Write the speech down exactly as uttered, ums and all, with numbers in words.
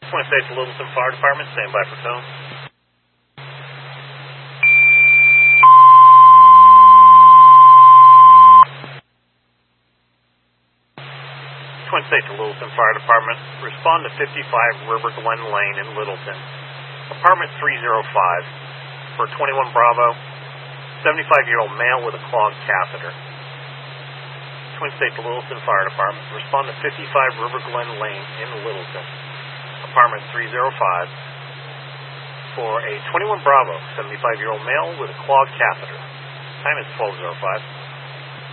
Twin States Littleton Fire Department, stand by for tone. Twin States Littleton Fire Department, respond to fifty-five River Glen Lane in Littleton. Apartment three oh five, for twenty-one Bravo, seventy-five-year-old male with a clogged catheter. Twin States Littleton Fire Department, respond to fifty-five River Glen Lane in Littleton. Apartment three oh five, for a twenty-one Bravo, seventy-five-year-old male with a clogged catheter. Time is twelve oh five.